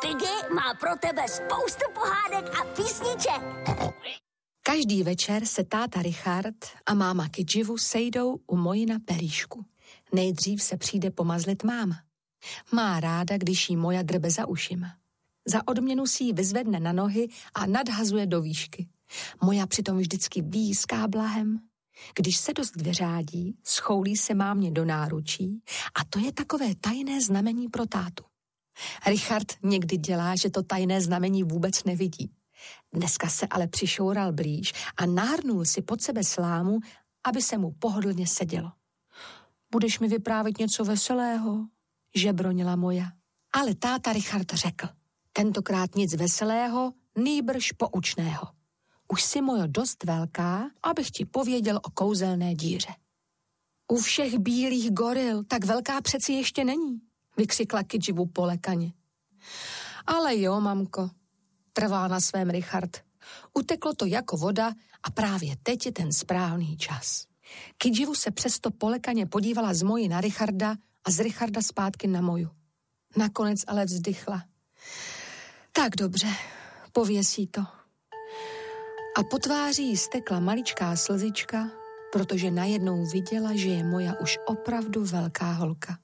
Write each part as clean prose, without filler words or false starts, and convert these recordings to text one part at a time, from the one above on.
Piggy má pro tebe spoustu pohádek a písniček. Každý večer se táta Richard a máma Kidživu sejdou u Moji na pelíšku. Nejdřív se přijde pomazlit máma. Má ráda, když jí Moja drbe za ušima. Za odměnu si ji vyzvedne na nohy a nadhazuje do výšky. Moja přitom vždycky výská blahem. Když se dost vyřádí, schoulí se mámě do náručí a to je takové tajné znamení pro tátu. Richard někdy dělá, že to tajné znamení vůbec nevidí. Dneska se ale přišoural blíž a nahrnul si pod sebe slámu, aby se mu pohodlně sedělo. Budeš mi vyprávět něco veselého? Žebronila Moja. Ale táta Richard řekl, tentokrát nic veselého, nýbrž poučného. Už si, Mojo, dost velká, abych ti pověděl o kouzelné díře. U všech bílých goril tak velká přeci ještě není, vykřikla Kidživu polekaně. Ale jo, mamko, trvá na svém Richard. Uteklo to jako voda a právě teď je ten správný čas. Kidživu se přesto polekaně podívala z Moji na Richarda a z Richarda zpátky na Moju. Nakonec ale vzdychla. Tak dobře, pověsí to. A po tváří jí stekla maličká slzička, protože najednou viděla, že je Moja už opravdu velká holka.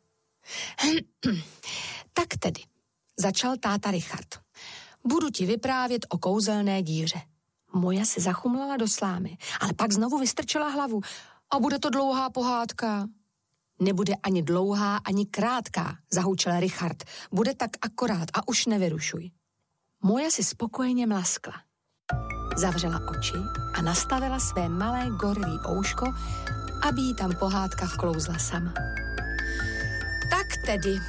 Tak tedy, začal táta Richard. Budu ti vyprávět o kouzelné díře. Moja se zachumlala do slámy, ale pak znovu vystrčila hlavu. A bude to dlouhá pohádka. Nebude ani dlouhá, ani krátká, zahučel Richard. Bude tak akorát a už nevyrušuj. Moja si spokojeně mlaskla. Zavřela oči a nastavila své malé gorilí ouško, aby jí tam pohádka vklouzla sama. Tak tedy,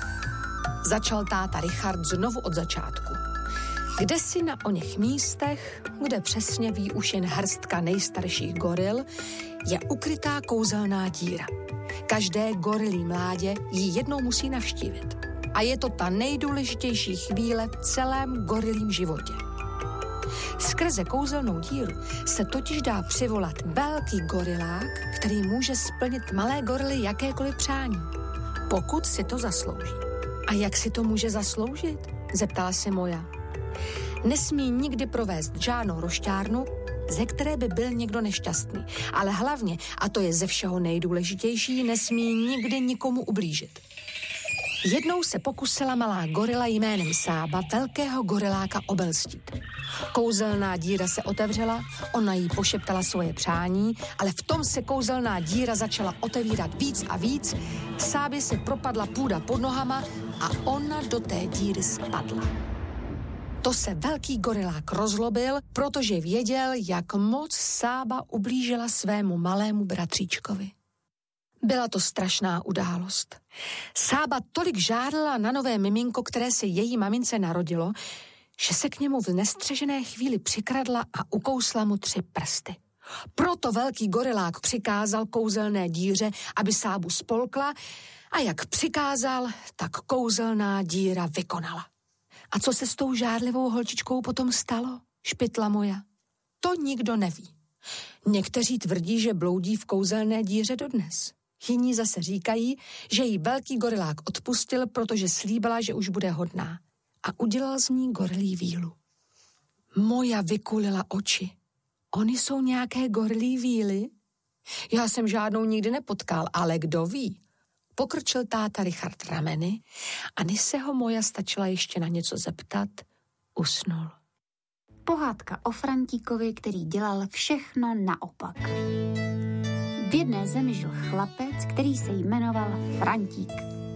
začal táta Richard znovu od začátku. Kdesi na oněch místech, kde přesně ví už jen hrstka nejstarších goril, je ukrytá kouzelná díra. Každé gorilí mládě ji jednou musí navštívit. A je to ta nejdůležitější chvíle v celém gorilím životě. Skrze kouzelnou díru se totiž dá přivolat velký gorilák, který může splnit malé gorily jakékoliv přání, pokud si to zaslouží. A jak si to může zasloužit? Zeptala se Moja. Nesmí nikdy provést žádnou rošťárnu, ze které by byl někdo nešťastný. Ale hlavně, a to je ze všeho nejdůležitější, nesmí nikdy nikomu ublížit. Jednou se pokusila malá gorila jménem Sába velkého goriláka obelstít. Kouzelná díra se otevřela, ona jí pošeptala svoje přání, ale v tom se kouzelná díra začala otevírat víc a víc, Sábě se propadla půda pod nohama a ona do té díry spadla. To se velký gorilák rozlobil, protože věděl, jak moc Sába ublížila svému malému bratříčkovi. Byla to strašná událost. Sába tolik žádala na nové miminko, které se její mamince narodilo, že se k němu v nestřežené chvíli přikradla a ukousla mu 3 prsty. Proto velký gorilák přikázal kouzelné díře, aby Sábu spolkla, a jak přikázal, tak kouzelná díra vykonala. A co se s tou žárlivou holčičkou potom stalo? Špitla Moja. To nikdo neví. Někteří tvrdí, že bloudí v kouzelné díře dodnes. Jiní zase říkají, že jí velký gorilák odpustil, protože slíbila, že už bude hodná. A udělal z ní gorilí vílu. Moja vykulila oči. Oni jsou nějaké gorilí víly? Já jsem žádnou nikdy nepotkal, ale kdo ví? Pokrčil táta Richard rameny a než se ho Moja stačila ještě na něco zeptat, usnul. Pohádka o Frantíkovi, který dělal všechno naopak. V jedné zemi žil chlapec, který se jmenoval Frantík.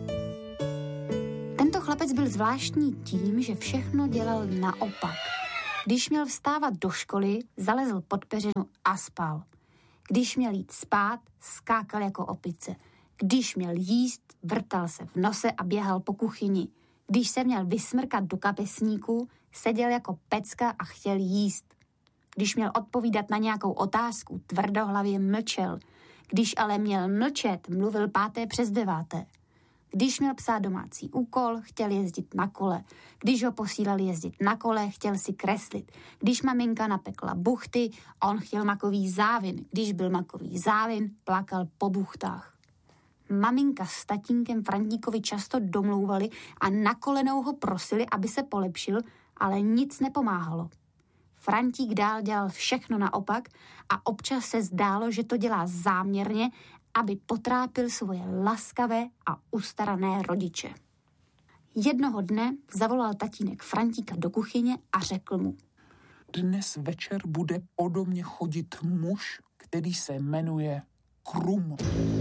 Tento chlapec byl zvláštní tím, že všechno dělal naopak. Když měl vstávat do školy, zalezl pod peřinu a spal. Když měl jít spát, skákal jako opice. Když měl jíst, vrtal se v nose a běhal po kuchyni. Když se měl vysmrkat do kapesníku, seděl jako pecka a chtěl jíst. Když měl odpovídat na nějakou otázku, tvrdohlavě mlčel. Když ale měl mlčet, mluvil 5:55. Když měl psát domácí úkol, chtěl jezdit na kole. Když ho posílali jezdit na kole, chtěl si kreslit. Když maminka napekla buchty, on chtěl makový závin. Když byl makový závin, plakal po buchtách. Maminka s tatínkem Frantíkovi často domlouvali a na kolenou ho prosili, aby se polepšil, ale nic nepomáhalo. Frantík dál dělal všechno naopak a občas se zdálo, že to dělá záměrně, aby potrápil svoje laskavé a ustarané rodiče. Jednoho dne zavolal tatínek Frantíka do kuchyně a řekl mu: Dnes večer bude ode mě chodit muž, který se jmenuje Krum.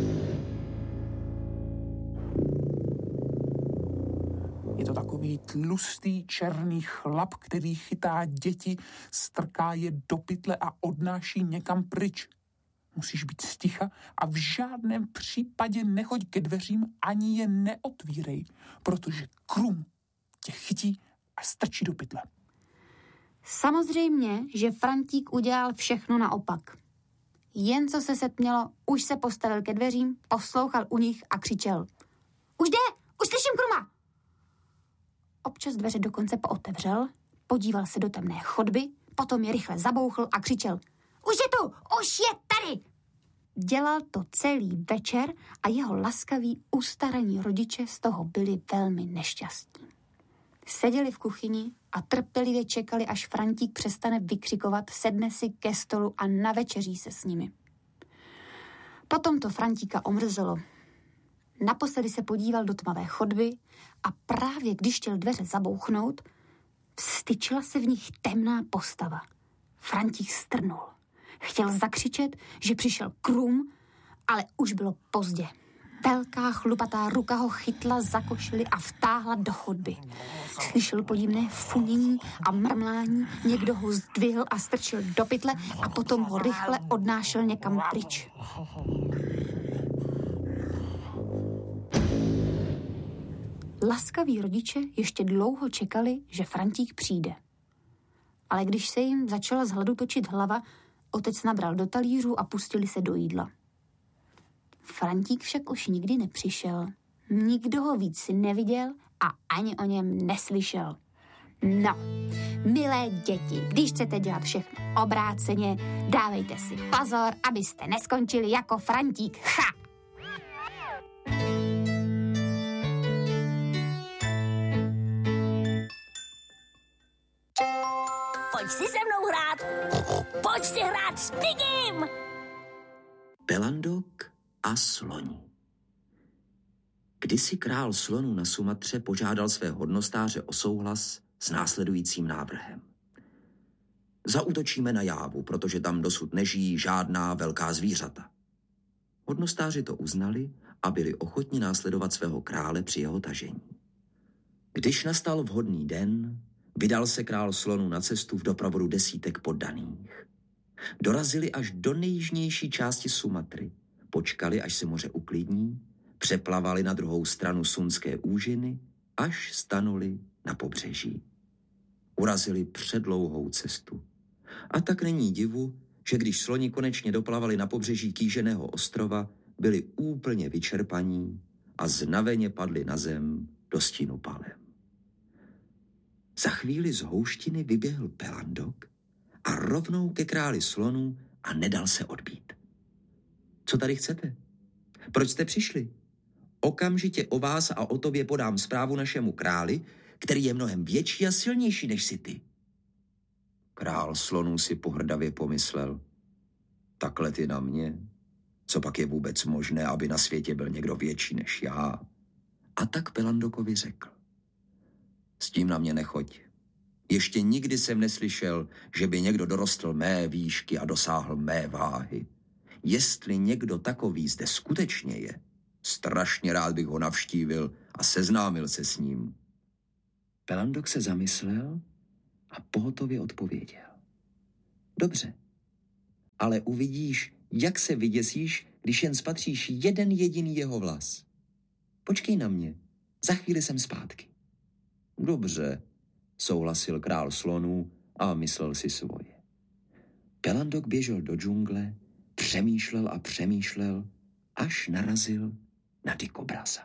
Je to takový tlustý černý chlap, který chytá děti, strká je do pytle a odnáší někam pryč. Musíš být sticha a v žádném případě nechoď ke dveřím ani je neotvírej, protože Krum tě chytí a strčí do pytle. Samozřejmě, že Frantík udělal všechno naopak. Jen co se setmělo, už se postavil ke dveřím, poslouchal u nich a křičel: Už jde! Už slyším Kruma! Občas dveře dokonce pootevřel, podíval se do temné chodby, potom je rychle zabouchl a křičel: Už je tu! Už je tady! Dělal to celý večer a jeho laskaví, ustaraní rodiče z toho byli velmi nešťastní. Seděli v kuchyni a trpělivě čekali, až Frantík přestane vykřikovat, sedne si ke stolu a navečeří se s nimi. Potom to Frantíka omrzelo. Naposledy se podíval do tmavé chodby a právě když chtěl dveře zabouchnout, vstyčila se v nich temná postava. Frantík strnul. Chtěl zakřičet, že přišel Krum, ale už bylo pozdě. Velká chlupatá ruka ho chytla za košili a vtáhla do chodby. Slyšel podivné funění a mrmlání, někdo ho zdvihl a strčil do pytle a potom ho rychle odnášel někam pryč. Laskaví rodiče ještě dlouho čekali, že Frantík přijde. Ale když se jim začala z hladu točit hlava, otec nabral do talířů a pustili se do jídla. Frantík však už nikdy nepřišel. Nikdo ho víc neviděl a ani o něm neslyšel. No, milé děti, když chcete dělat všechno obráceně, dávejte si pozor, abyste neskončili jako Frantík. Ha! Pojď si se mnou hrát. Pojď si hrát s Pigim. Pelandok a sloni. Kdysi král slonů na Sumatře požádal své hodnostáře o souhlas s následujícím návrhem. Zaútočíme na Jávu, protože tam dosud nežijí žádná velká zvířata. Hodnostáři to uznali a byli ochotni následovat svého krále při jeho tažení. Když nastal vhodný den, vydal se král slonů na cestu v doprovodu desítek poddaných. Dorazili až do nejjižnější části Sumatry, počkali, až se moře uklidní, přeplavali na druhou stranu Sunské úžiny, až stanuli na pobřeží. Urazili předlouhou cestu. A tak není divu, že když sloni konečně doplavali na pobřeží kýženého ostrova, byli úplně vyčerpaní a znaveně padli na zem do stínu palem. Za chvíli z houštiny vyběhl Pelandok a rovnou ke králi slonů a nedal se odbít. Co tady chcete? Proč jste přišli? Okamžitě o vás a o tobě podám zprávu našemu králi, který je mnohem větší a silnější než si ty. Král slonů si pohrdavě pomyslel. Takhle ty na mě? Co pak je vůbec možné, aby na světě byl někdo větší než já? A tak Pelandokovi řekl. S tím na mě nechoď. Ještě nikdy jsem neslyšel, že by někdo dorostl mé výšky a dosáhl mé váhy. Jestli někdo takový zde skutečně je, strašně rád bych ho navštívil a seznámil se s ním. Pelandok se zamyslel a pohotově odpověděl. Dobře, ale uvidíš, jak se vyděsíš, když jen spatříš jeden jediný jeho vlas. Počkej na mě, za chvíli jsem zpátky. Dobře, souhlasil král slonů a myslel si svoje. Pelandok běžel do džungle, přemýšlel a přemýšlel, až narazil na dikobraza.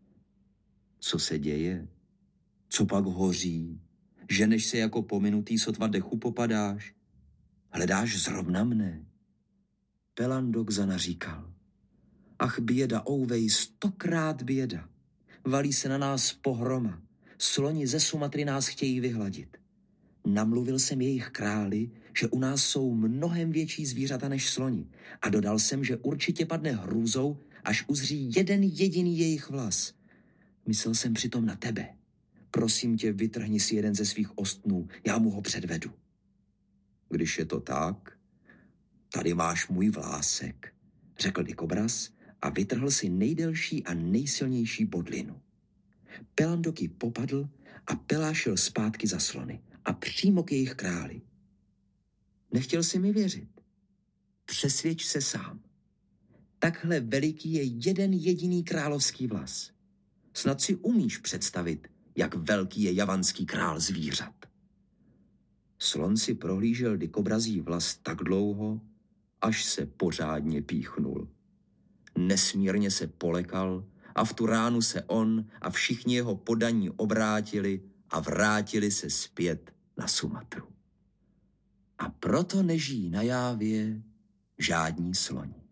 Co se děje? Co pak hoří? Ženeš se jako pominutý, sotva dechu popadáš? Hledáš zrovna mne? Pelandok zanaříkal. Ach, běda, ouvej, 100krát běda. Valí se na nás pohroma. Sloni ze Sumatry nás chtějí vyhladit. Namluvil jsem jejich králi, že u nás jsou mnohem větší zvířata než sloni a dodal jsem, že určitě padne hrůzou, až uzří jeden jediný jejich vlas. Myslel jsem přitom na tebe. Prosím tě, vytrhni si jeden ze svých ostnů, já mu ho předvedu. Když je to tak, tady máš můj vlásek, řekl Dikobraz a vytrhl si nejdelší a nejsilnější bodlinu. Pelandok ji popadl a Pela šel zpátky za slony a přímo k jejich králi. Nechtěl si mi věřit. Přesvědč se sám. Takhle veliký je jeden jediný královský vlas. Snad si umíš představit, jak velký je javanský král zvířat. Slon si prohlížel Dikobrazí vlas tak dlouho, až se pořádně píchnul. Nesmírně se polekal a v tu ránu se on a všichni jeho podaní obrátili a vrátili se zpět na Sumatru. A proto nežijí na Jávě žádní sloni.